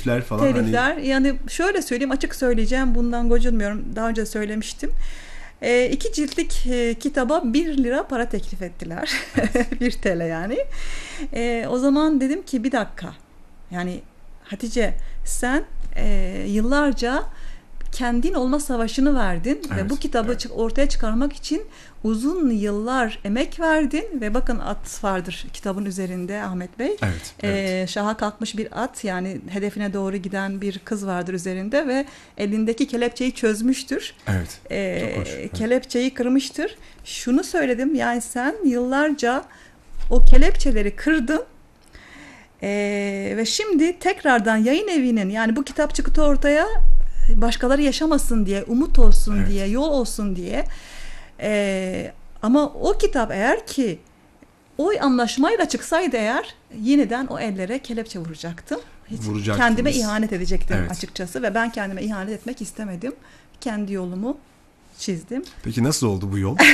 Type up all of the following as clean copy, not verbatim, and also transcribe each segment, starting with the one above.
telifler falan. Telifler. Hani... Yani şöyle söyleyeyim, açık söyleyeceğim. Bundan gocunmuyorum. Daha önce söylemiştim. 2 ciltlik kitaba 1 lira para teklif ettiler. Evet. 1 TL yani. O zaman dedim ki bir dakika. Yani Hatice, sen yıllarca kendin olma savaşını verdin ve bu Evet. kitabı Evet. ortaya çıkarmak için uzun yıllar emek verdin ve bakın at vardır kitabın üzerinde Ahmet Bey. Evet. Evet. Şaha kalkmış bir at, yani hedefine doğru giden bir kız vardır üzerinde ve elindeki kelepçeyi çözmüştür. Evet. Çok hoş. Evet. Kelepçeyi kırmıştır. Şunu söyledim, yani sen yıllarca o kelepçeleri kırdın. Ve şimdi tekrardan yayın evinin, yani bu kitap çıktı ortaya, başkaları yaşamasın diye, umut olsun Evet. diye, yol olsun diye. Ama o kitap eğer ki o anlaşmayla çıksaydı eğer, yeniden o ellere kelepçe vuracaktım. Hiç kendime ihanet edecektim Evet. açıkçası ve ben kendime ihanet etmek istemedim. Kendi yolumu çizdim. Peki nasıl oldu bu yol?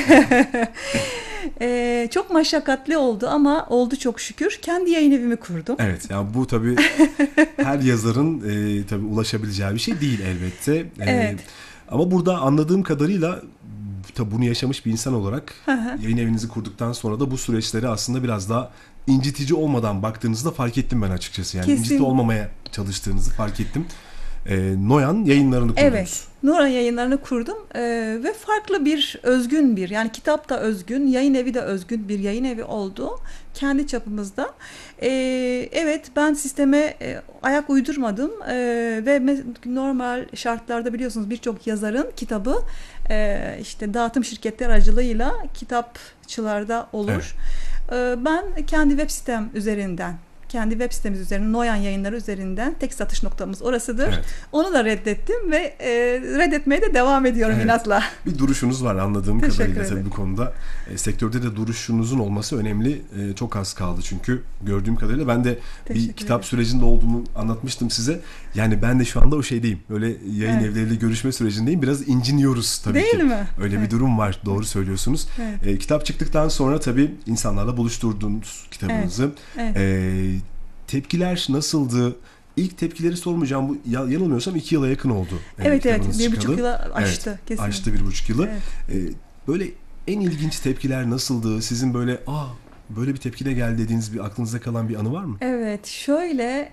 Çok meşakkatli oldu ama oldu çok şükür. Kendi yayın evimi kurdum. Evet, yani bu tabii her yazarın tabii ulaşabileceği bir şey değil elbette. Evet. Ama burada anladığım kadarıyla tabii bunu yaşamış bir insan olarak yayın evinizi kurduktan sonra da bu süreçleri aslında biraz daha incitici olmadan baktığınızda fark ettim ben açıkçası. Yani incitici olmamaya çalıştığınızı fark ettim. Noyan yayınlarını kurdunuz. Evet, Noyan yayınlarını kurdum ve farklı bir, özgün bir, yani kitap da özgün, yayın evi de özgün bir yayın evi oldu kendi çapımızda. Evet, ben sisteme ayak uydurmadım ve normal şartlarda biliyorsunuz birçok yazarın kitabı işte dağıtım şirketleri aracılığıyla kitapçılarda olur. Evet. Ben kendi web sitem üzerinden, kendi web sitemiz üzerinden, Noyan yayınları üzerinden, tek satış noktamız orasıdır. Evet. Onu da reddettim ve reddetmeye de devam ediyorum inatla. Bir duruşunuz var anladığım kadarıyla tabii bu konuda. Sektörde de duruşunuzun olması önemli. Çok az kaldı çünkü gördüğüm kadarıyla ben de bir kitap sürecinde olduğumu anlatmıştım size. Yani ben de şu anda o şeydeyim. Böyle yayın evleriyle görüşme sürecindeyim. Biraz inciniyoruz tabii değil ki. Değil mi? Öyle bir durum var. Doğru söylüyorsunuz. Evet. Kitap çıktıktan sonra tabii insanlarla buluşturdunuz kitabınızı. Evet. Evet. Tepkiler nasıldı? İlk tepkileri sormayacağım. Bu yanılmıyorsam 2 yıla yakın oldu. Evet. 1,5 yıla aştı. Evet, kesin. Aştı 1,5 yılı. Evet. Böyle en ilginç tepkiler nasıldı? Sizin böyle böyle bir tepki de geldi dediğiniz bir aklınızda kalan bir anı var mı? Evet. Şöyle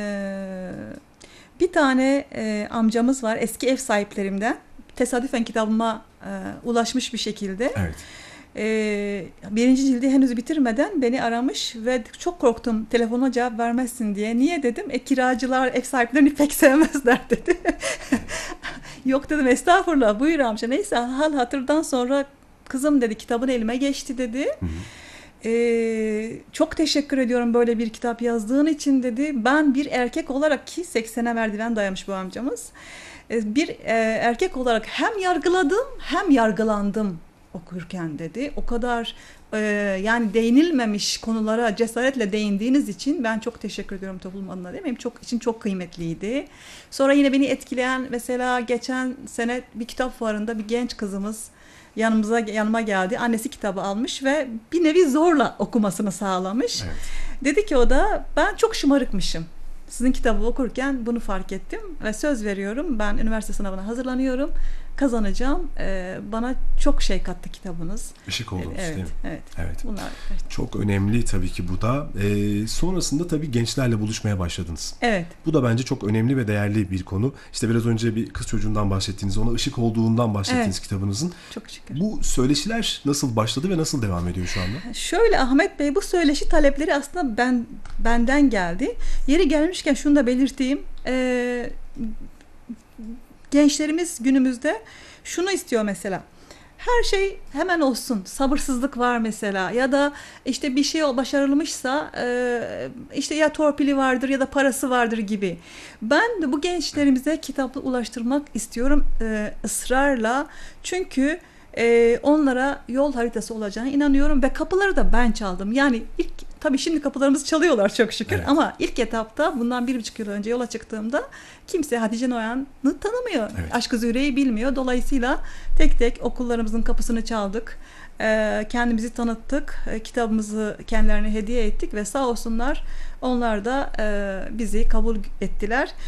bir tane amcamız var. Eski ev sahiplerimden. Tesadüfen kitabıma ulaşmış bir şekilde. Evet. 1. cildi henüz bitirmeden beni aramış ve çok korktum telefonuma cevap vermezsin diye. Niye dedim? Kiracılar ev sahiplerini pek sevmezler dedi. Yok dedim, estağfurullah, buyur amca. Neyse, hal hatırdan sonra kızım dedi, kitabın elime geçti dedi. Çok teşekkür ediyorum böyle bir kitap yazdığın için dedi. Ben bir erkek olarak, ki 80'e merdiven dayamış bu amcamız, bir erkek olarak hem yargıladım hem yargılandım okurken dedi. O kadar yani değinilmemiş konulara cesaretle değindiğiniz için ben çok teşekkür ediyorum toplum adına, değil mi? Çok kıymetliydi. Sonra yine beni etkileyen, mesela geçen sene bir kitap fuarında bir genç kızımız yanıma geldi. Annesi kitabı almış ve bir nevi zorla okumasını sağlamış. Evet. Dedi ki o da, ben çok şımarıkmışım. Sizin kitabı okurken bunu fark ettim ve söz veriyorum, ben üniversite sınavına hazırlanıyorum, kazanacağım. Bana çok şey kattı kitabınız. Işık oldunuz evet, değil mi? Evet. Bunlar çok önemli tabii ki bu da. Sonrasında tabii gençlerle buluşmaya başladınız. Evet. Bu da bence çok önemli ve değerli bir konu. İşte biraz önce bir kız çocuğundan bahsettiğiniz, ona ışık olduğundan bahsettiğiniz kitabınızın. Çok şükür. Bu söyleşiler nasıl başladı ve nasıl devam ediyor şu anda? Şöyle Ahmet Bey, bu söyleşi talepleri aslında benden geldi. Yeri gelmişken şunu da belirteyim. Gençlerimiz günümüzde şunu istiyor mesela. Her şey hemen olsun. Sabırsızlık var mesela. Ya da işte bir şey başarılmışsa işte ya torpili vardır ya da parası vardır gibi. Ben de bu gençlerimize kitabı ulaştırmak istiyorum ısrarla. Çünkü onlara yol haritası olacağına inanıyorum ve kapıları da ben çaldım. Yani tabii şimdi kapılarımızı çalıyorlar çok şükür, evet. Ama ilk etapta, bundan 1,5 yıl önce yola çıktığımda kimse Hatice Noyan'ı tanımıyor. Evet. Aşk-ı Zühre'yi bilmiyor. Dolayısıyla tek tek okullarımızın kapısını çaldık. Kendimizi tanıttık. Kitabımızı kendilerine hediye ettik ve sağ olsunlar, onlar da bizi kabul ettiler.